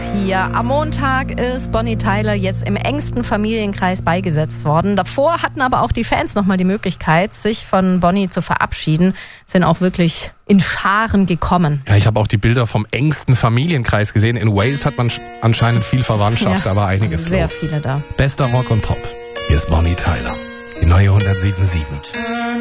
hier. Am Montag ist Bonnie Tyler jetzt im engsten Familienkreis beigesetzt worden. Davor hatten aber auch die Fans nochmal die Möglichkeit, sich von Bonnie zu verabschieden. Sind auch wirklich in Scharen gekommen. Ja, ich habe auch die Bilder vom engsten Familienkreis gesehen. In Wales hat man anscheinend viel Verwandtschaft, Ja, da war einiges sehr los. viele da. Bester Rock und Pop. Hier ist Bonnie Tyler. Die neue 107.7.